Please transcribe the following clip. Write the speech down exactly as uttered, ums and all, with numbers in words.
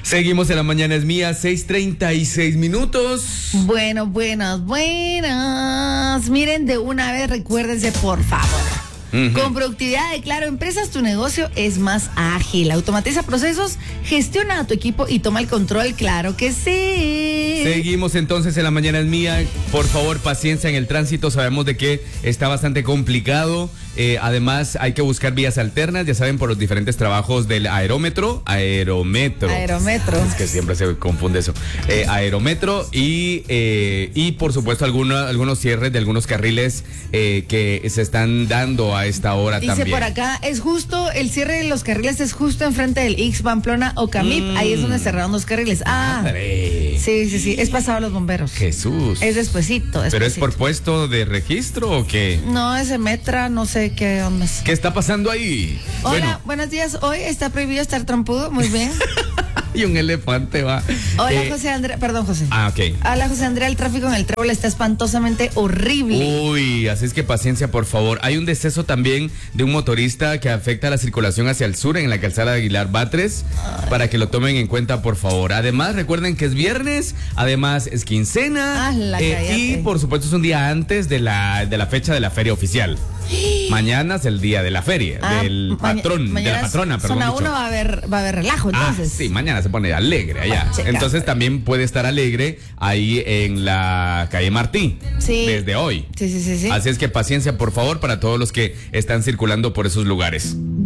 Seguimos en La Mañana es Mía, seis treinta y seis minutos. Bueno, buenas, buenas. Miren, de una vez recuérdense, por favor. Uh-huh. Con productividad de Claro Empresas, tu negocio es más ágil. Automatiza procesos, gestiona a tu equipo y toma el control. Claro que sí. Seguimos entonces en La Mañana es Mía. Por favor, paciencia en el tránsito. Sabemos de que está bastante complicado. Eh, además, hay que buscar vías alternas, ya saben, por los diferentes trabajos del aerómetro. Aerometro. Aerometro. Es que siempre se confunde eso. Eh, aerometro y, eh, y por supuesto, alguna, algunos cierres de algunos carriles eh, que se están dando a esta hora. Dice también. Dice por acá, es justo, el cierre de los carriles es justo enfrente del Ix Pamplona o Camip. Mm. Ahí es donde cerraron los carriles. Ah, Madre. sí, sí, sí. Es pasado a los bomberos. Jesús. Es despuesito, despuesito. ¿Pero es por puesto de registro o qué? No, ese Metra, no sé qué onda. ¿Qué está pasando ahí? Hola, bueno. buenos días. Hoy está prohibido estar trompudo. Muy bien. Y un elefante va. Hola, eh, José Andrea. Perdón, José. Ah, ok. Hola, José Andrea. El tráfico en el Trébol está espantosamente horrible. Uy, así es que paciencia, por favor. Hay un deceso también de un motorista que afecta la circulación hacia el sur en la calzada de Aguilar Batres. Ay. Para que lo tomen en cuenta, por favor. Además, recuerden que es viernes. Además, es quincena. Ah, la eh, y, por supuesto, es un día antes de la, de la fecha de la feria oficial. Mañana es el día de la feria, ah, del patrón, de la patrona, perdón. Zona uno va a haber, va a haber relajo, entonces. Ah, sí, mañana se pone alegre allá. Ah, entonces también puede estar alegre ahí en la calle Martí. Sí. Desde hoy. Sí, sí, sí, sí. Así es que paciencia, por favor, para todos los que están circulando por esos lugares.